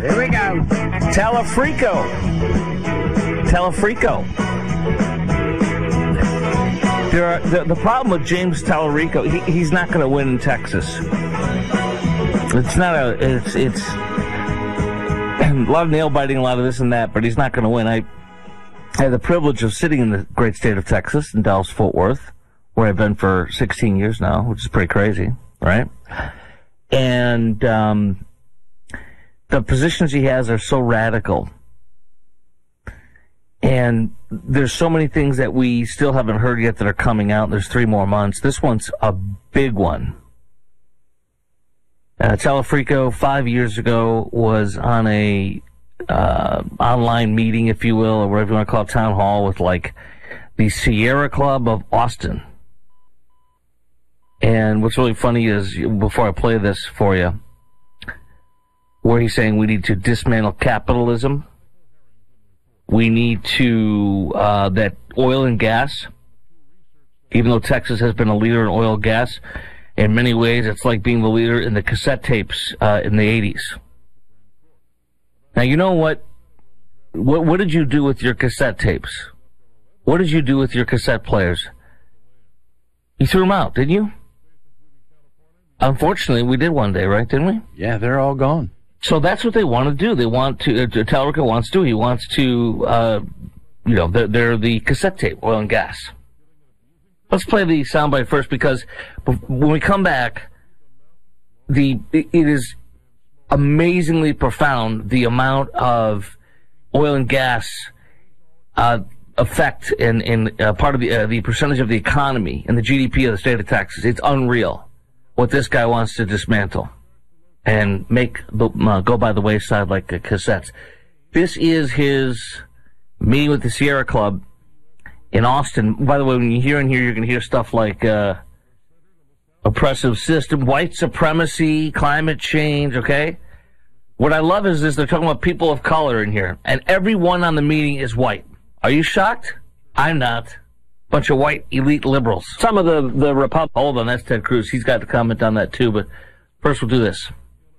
Here we go. Telefrico. The problem with James Tallarico, he's not going to win in Texas. It's a lot of nail biting, a lot of this and that, but he's not going to win. I had the privilege of sitting in the great state of Texas, in Dallas-Fort Worth, where I've been for 16 years now, which is pretty crazy, right? And the positions he has are so radical. And there's so many things that we still haven't heard yet that are coming out. There's 3 more months. This one's a big one. Telefrico 5 years ago was on a online meeting, if you will, or whatever you want to call it, town hall, with like the Sierra Club of Austin. And what's really funny is, before I play this for you, where he's saying we need to dismantle capitalism. We need to, that oil and gas, even though Texas has been a leader in oil and gas, in many ways it's like being the leader in the cassette tapes in the 80s. Now, you know what did you do with your cassette tapes? What did you do with your cassette players? You threw them out, didn't you? Unfortunately, we did one day, right? Didn't we? Yeah, they're all gone. So that's what they want to do. They want to, Tallarico wants to, he wants to, they're the cassette tape, oil and gas. Let's play the soundbite first, because when we come back, it is amazingly profound, the amount of oil and gas effect in part of the percentage of the economy and the GDP of the state of Texas. It's unreal what this guy wants to dismantle and make go by the wayside like cassettes. This is his meeting with the Sierra Club in Austin. By the way, when you hear in here, you're going to hear stuff like oppressive system, white supremacy, climate change, okay? What I love is they're talking about people of color in here, and everyone on the meeting is white. Are you shocked? I'm not. Bunch of white elite liberals. Some of the Republicans. Hold on, that's Ted Cruz. He's got to comment on that too, but first we'll do this.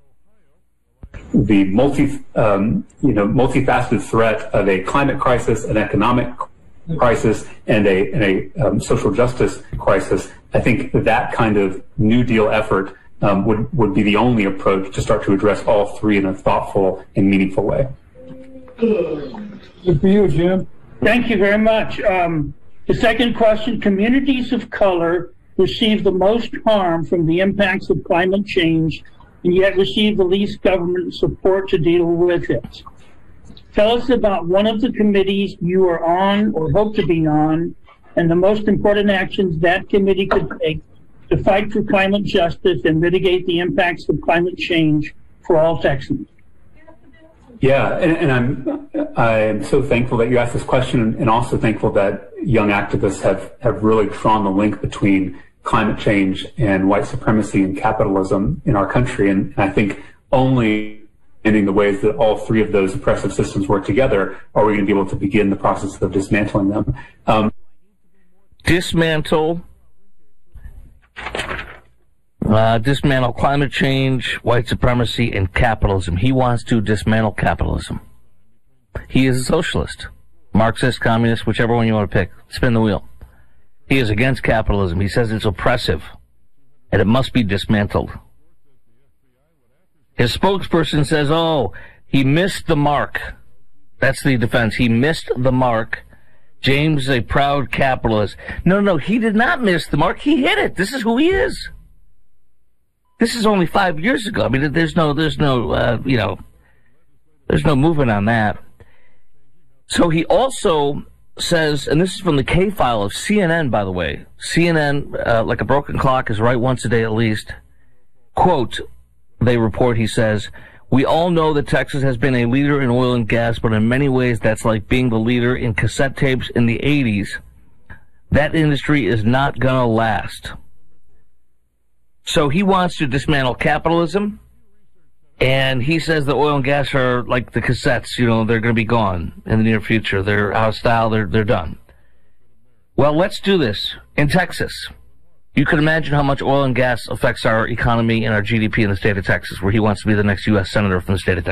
The multifaceted threat of a climate crisis, an economic crisis, and a social justice crisis. I think that kind of New Deal effort would be the only approach to start to address all 3 in a thoughtful and meaningful way. Good for you, Jim. Thank you very much. The second question: communities of color receive the most harm from the impacts of climate change, and yet receive the least government support to deal with it. Tell us about one of the committees you are on or hope to be on, and the most important actions that committee could take to fight for climate justice and mitigate the impacts of climate change for all Texans. Yeah, and I'm so thankful that you asked this question, and also thankful that young activists have really drawn the link between climate change and white supremacy and capitalism in our country. And I think only in the ways that all 3 of those oppressive systems work together are we going to be able to begin the process of dismantling them. Dismantle climate change, white supremacy, and capitalism. He wants to dismantle capitalism. He is a socialist, Marxist, communist, whichever one you want to pick. Spin the wheel. He is against capitalism. He says it's oppressive, and it must be dismantled. His spokesperson says, he missed the mark. That's the defense. He missed the mark. James is a proud capitalist. No, he did not miss the mark. He hit it. This is who he is. This is only 5 years ago. I mean, there's no movement on that. So he also says, and this is from the K-File of CNN, by the way. CNN, like a broken clock, is right once a day at least. Quote, they report, he says, "We all know that Texas has been a leader in oil and gas, but in many ways that's like being the leader in cassette tapes in the 80s. That industry is not going to last." So he wants to dismantle capitalism, and he says that oil and gas are like the cassettes, they're going to be gone in the near future. They're out of style, they're done. Well, let's do this in Texas. You can imagine how much oil and gas affects our economy and our GDP in the state of Texas, where he wants to be the next U.S. Senator from the state of Texas.